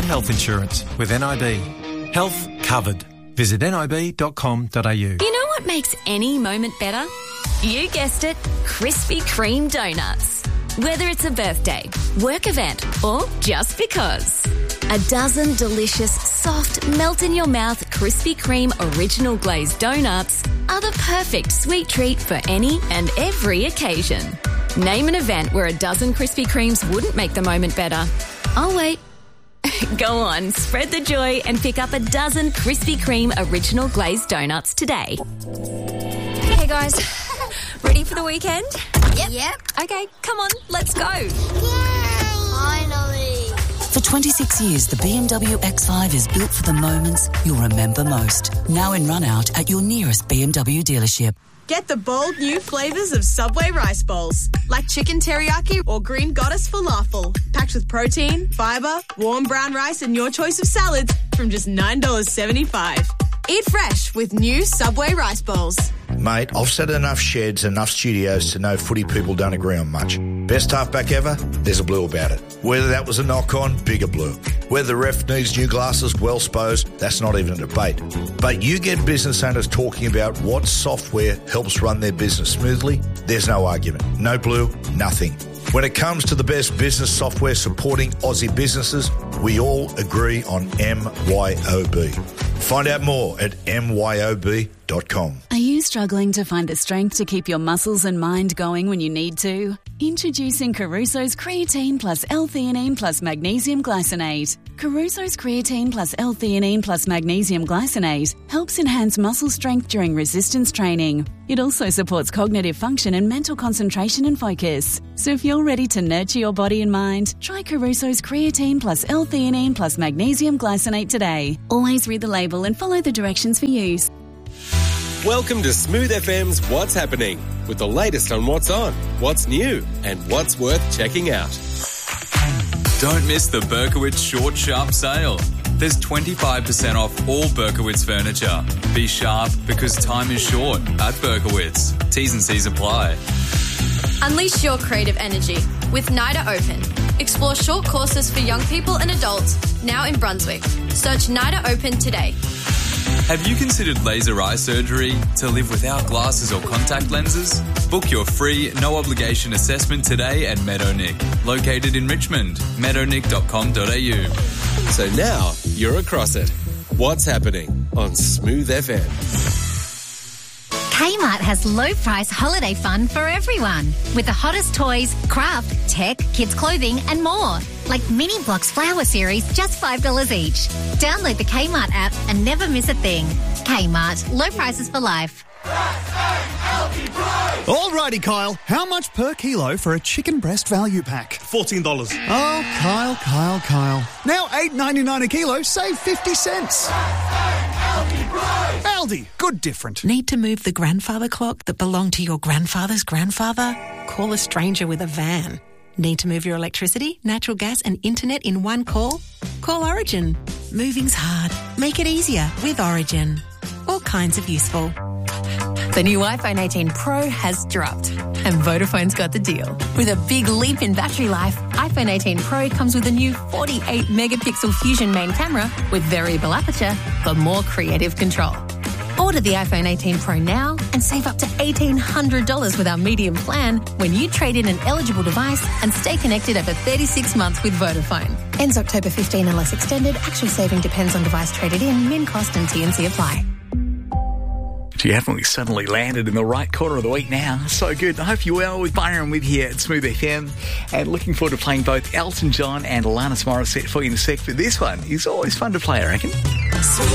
get health insurance with NIB. Health covered. Visit nib.com.au. You know what makes any moment better? You guessed it, Krispy Kreme donuts. Whether it's a birthday, work event, or just because. A dozen delicious, soft, melt-in-your-mouth Krispy Kreme original glazed donuts are the perfect sweet treat for any and every occasion. Name an event where a dozen Krispy Kremes wouldn't make the moment better. I'll wait. Go on, spread the joy and pick up a dozen Krispy Kreme original glazed donuts today. Hey guys, ready for the weekend? Yep. Okay, come on, let's go. Yay! Finally. For 26 years, the BMW X5 is built for the moments you'll remember most. Now in run-out at your nearest BMW dealership. Get the bold new flavours of Subway rice bowls, like chicken teriyaki or green goddess falafel, packed with protein, fibre, warm brown rice and your choice of salads from just $9.75. Eat fresh with new Subway rice bowls. Mate, I've said enough sheds, enough studios to know footy people don't agree on much. Best halfback ever? There's a blue about it. Whether that was a knock-on, bigger blue. Whether the ref needs new glasses, well supposed, that's not even a debate. But you get business owners talking about what software helps run their business smoothly, there's no argument. No blue, nothing. When it comes to the best business software supporting Aussie businesses, we all agree on MYOB. Find out more at myob.com. Are you struggling to find the strength to keep your muscles and mind going when you need to? Introducing Caruso's Creatine Plus L-Theanine Plus Magnesium Glycinate. Caruso's Creatine Plus L-Theanine Plus Magnesium Glycinate helps enhance muscle strength during resistance training. It also supports cognitive function and mental concentration and focus. So if you're ready to nurture your body and mind, try Caruso's Creatine Plus L-Theanine Plus Magnesium Glycinate today. Always read the label and follow the directions for use. Welcome to Smooth FM's What's Happening, with the latest on what's on, what's new, and what's worth checking out. Don't miss the Berkowitz Short Sharp Sale. There's 25% off all Berkowitz furniture. Be sharp because time is short at Berkowitz. T's and C's apply. Unleash your creative energy with NIDA Open. Explore short courses for young people and adults now in Brunswick. Search NIDA Open today. Have you considered laser eye surgery to live without glasses or contact lenses? Book your free, no-obligation assessment today at Meadownick, located in Richmond, meadownick.com.au. So now you're across it. What's happening on Smooth FM? Kmart has low price holiday fun for everyone. With the hottest toys, craft, tech, kids clothing and more. Like Mini Blocks Flower Series, just $5 each. Download the Kmart app and never miss a thing. Kmart, low prices for life. Alrighty, Kyle. How much per kilo for a chicken breast value pack? $14. Oh, Kyle. Now $8.99 a kilo, save 50 cents. Aldi, good different. Need to move the grandfather clock that belonged to your grandfather's grandfather? Call a stranger with a van. Need to move your electricity, natural gas and internet in one call? Call Origin. Moving's hard. Make it easier with Origin. All kinds of useful. The new iPhone 18 Pro has dropped, and Vodafone's got the deal. With a big leap in battery life, iPhone 18 Pro comes with a new 48-megapixel Fusion main camera with variable aperture for more creative control. Order the iPhone 18 Pro now and save up to $1,800 with our medium plan when you trade in an eligible device and stay connected over 36 months with Vodafone. Ends October 15 unless extended. Actual saving depends on device traded in. Min cost and T&C apply. You haven't suddenly landed in the right corner of the week now. So good. I hope you're well. With Byron with here at Smooth FM. And looking forward to playing both Elton John and Alanis Morissette for you in a sec. But this one is always fun to play, I reckon.